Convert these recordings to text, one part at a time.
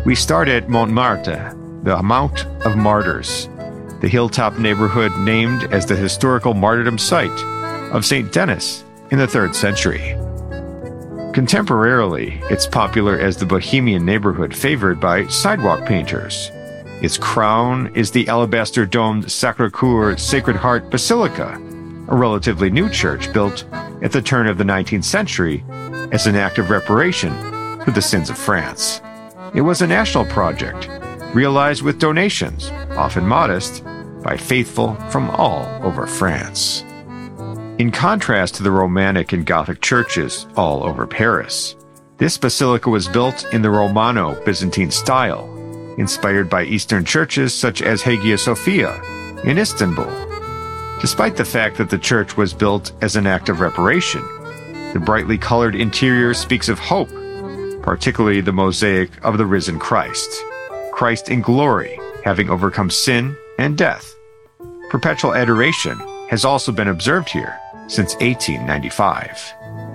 We start at Montmartre, the Mount of Martyrs, the hilltop neighborhood named as the historical martyrdom site of St. Denis in the 3rd century. Contemporarily, it's popular as the bohemian neighborhood favored by sidewalk painters. Its crown is the alabaster-domed Sacré-Cœur Sacred Heart Basilica, a relatively new church built at the turn of the 19th century as an act of reparation for the sins of France. It was a national project, realized with donations, often modest, by faithful from all over France. In contrast to the Romantic and Gothic churches all over Paris, this basilica was built in the Romano-Byzantine style, inspired by Eastern churches such as Hagia Sophia in Istanbul. Despite the fact that the church was built as an act of reparation, the brightly colored interior speaks of hope, particularly the mosaic of the risen Christ. Christ in glory, having overcome sin and death. Perpetual adoration has also been observed here since 1895.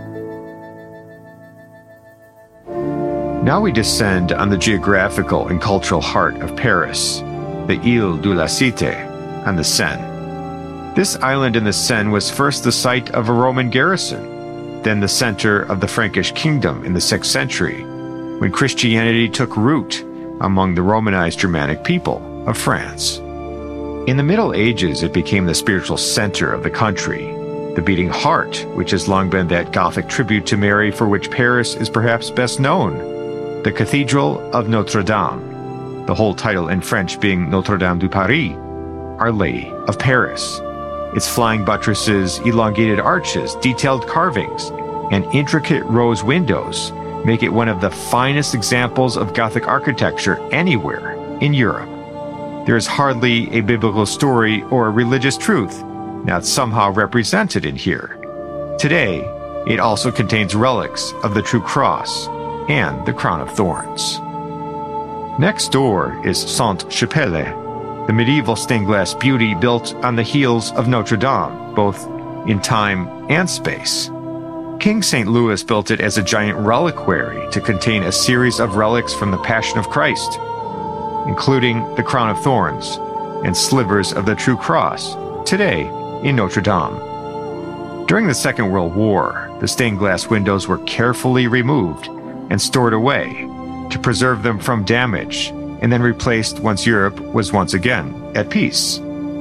Now we descend on the geographical and cultural heart of Paris, the Ile de la Cité on the Seine. This island in the Seine was first the site of a Roman garrison, then the center of the Frankish kingdom in the 6th century, when Christianity took root among the Romanized Germanic people of France. In the Middle Ages, it became the spiritual center of the country, the beating heart, which has long been that Gothic tribute to Mary for which Paris is perhaps best known, the Cathedral of Notre Dame, the whole title in French being Notre Dame de Paris, Our Lady of Paris. Its flying buttresses, elongated arches, detailed carvings, and intricate rose windows make it one of the finest examples of Gothic architecture anywhere in Europe. There is hardly a biblical story or a religious truth not somehow represented in here. Today, it also contains relics of the true cross and the crown of thorns. Next door is Sainte-Chapelle, the medieval stained glass beauty built on the heels of Notre Dame, both in time and space. King St. Louis built it as a giant reliquary to contain a series of relics from the Passion of Christ, including the crown of thorns and slivers of the true cross, today in Notre Dame. During the Second World War, the stained glass windows were carefully removed and stored away to preserve them from damage, and then replaced once Europe was once again at peace.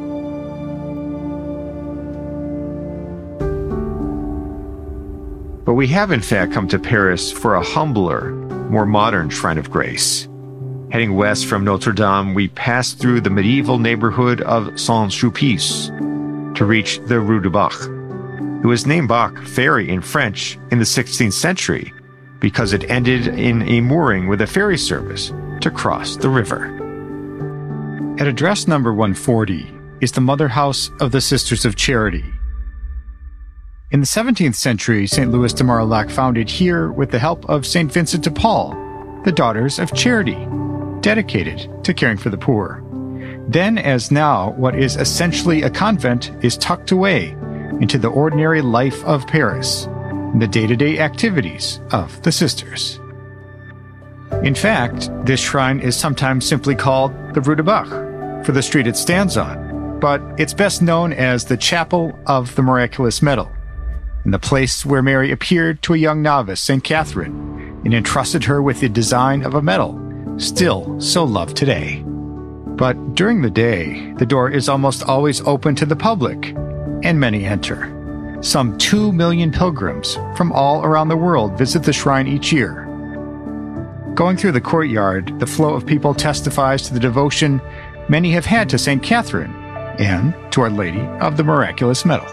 But we have in fact come to Paris for a humbler, more modern shrine of grace. Heading west from Notre Dame, we pass through the medieval neighborhood of Saint-Sulpice to reach the Rue du Bac. It was named Bac Ferry in French in the 16th century because it ended in a mooring with a ferry service to cross the river. At address number 140 is the mother house of the Sisters of Charity. In the 17th century, St. Louis de Marillac founded here with the help of St. Vincent de Paul, the Daughters of Charity, dedicated to caring for the poor. Then, as now, what is essentially a convent is tucked away into the ordinary life of Paris, and the day-to-day activities of the sisters. In fact, this shrine is sometimes simply called the Rue du Bac for the street it stands on, but it's best known as the Chapel of the Miraculous Medal, and the place where Mary appeared to a young novice, St. Catherine, and entrusted her with the design of a medal, still so loved today. But during the day, the door is almost always open to the public, and many enter. Some 2 million pilgrims from all around the world visit the shrine each year. Going through the courtyard, the flow of people testifies to the devotion many have had to St. Catherine and to Our Lady of the Miraculous Medal.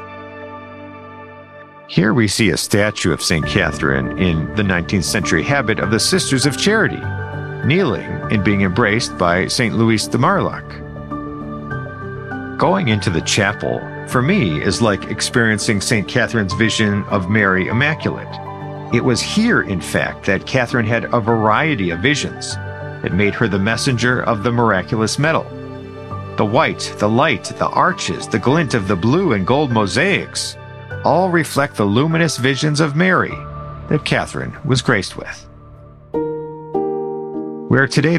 Here we see a statue of St. Catherine in the 19th century habit of the Sisters of Charity, kneeling and being embraced by St. Louis de Marillac. Going into the chapel, for me, is like experiencing St. Catherine's vision of Mary Immaculate. It was here, in fact, that Catherine had a variety of visions that made her the messenger of the miraculous medal. The white, the light, the arches, the glint of the blue and gold mosaics all reflect the luminous visions of Mary that Catherine was graced with. Where today